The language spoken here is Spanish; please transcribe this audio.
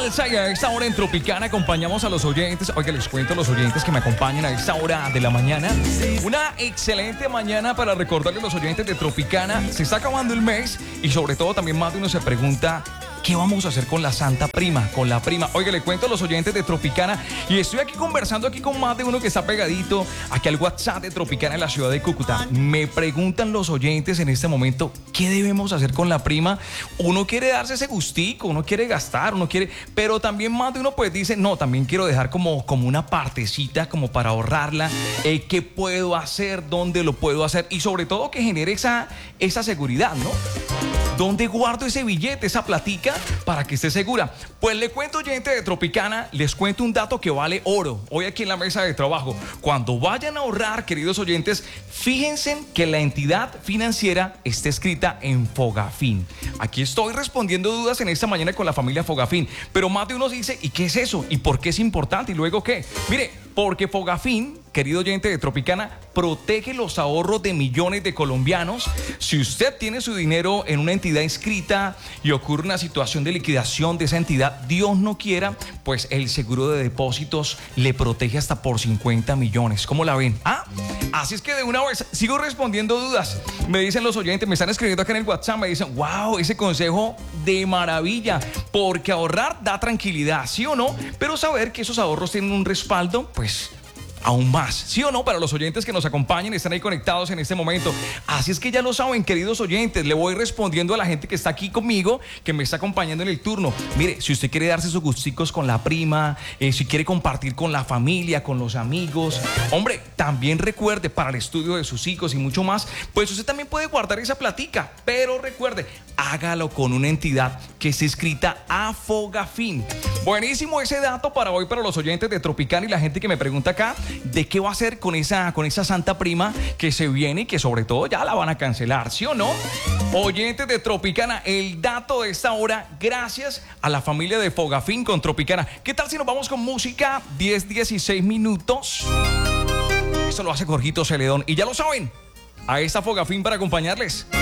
Y a esta hora en Tropicana acompañamos a los oyentes. Oiga, les cuento a los oyentes que me acompañan a esta hora de la mañana. Una excelente mañana para recordarles a los oyentes de Tropicana. Se está acabando el mes y sobre todo también más de uno se pregunta: ¿qué vamos a hacer con la Santa Prima? Con la prima. Oiga, le cuento a los oyentes de Tropicana y estoy aquí conversando aquí con más de uno que está pegadito aquí al WhatsApp de Tropicana en la ciudad de Cúcuta. Me preguntan los oyentes en este momento: ¿qué debemos hacer con la prima? Uno quiere darse ese gustico, uno quiere gastar, uno quiere, pero también más de uno pues dice: no, también quiero dejar como una partecita como para ahorrarla. ¿Qué puedo hacer? ¿Dónde lo puedo hacer? Y sobre todo que genere esa seguridad, ¿no? ¿Dónde guardo ese billete, esa platica, para que esté segura? Pues le cuento, oyente de Tropicana, les cuento un dato que vale oro hoy aquí en la mesa de trabajo. Cuando vayan a ahorrar, queridos oyentes, fíjense que la entidad financiera está escrita en Fogafín. Aquí estoy respondiendo dudas en esta mañana con la familia Fogafín, pero más de uno dice: ¿y qué es eso? ¿Y por qué es importante? ¿Y luego qué? Mire, porque Fogafín, querido oyente de Tropicana, protege los ahorros de millones de colombianos. Si usted tiene su dinero en una entidad inscrita y ocurre una situación de liquidación de esa entidad, Dios no quiera, pues el seguro de depósitos le protege hasta por 50 millones. ¿Cómo la ven? Así es que de una vez sigo respondiendo dudas. Me dicen los oyentes, me están escribiendo acá en el WhatsApp, me dicen: wow, ese consejo de maravilla, porque ahorrar da tranquilidad, ¿sí o no? Pero saber que esos ahorros tienen un respaldo, pues aún más, ¿sí o no? Para los oyentes que nos acompañan, están ahí conectados en este momento. Así es que ya lo saben, queridos oyentes, le voy respondiendo a la gente que está aquí conmigo, que me está acompañando en el turno. Mire, si usted quiere darse sus gusticos con la prima, si quiere compartir con la familia, con los amigos, hombre, también recuerde, para el estudio de sus hijos y mucho más, pues usted también puede guardar esa platica, pero recuerde, hágalo con una entidad que esté escrita a Fogafín. Buenísimo ese dato para hoy, para los oyentes de Tropicana y la gente que me pregunta acá de qué va a hacer con esa Santa Prima que se viene y que sobre todo ya la van a cancelar, ¿sí o no? Oyentes de Tropicana, el dato de esta hora gracias a la familia de Fogafín con Tropicana. ¿Qué tal si nos vamos con música? 10-16 minutos. Eso lo hace Jorgito Celedón y ya lo saben, a esta Fogafín para acompañarles.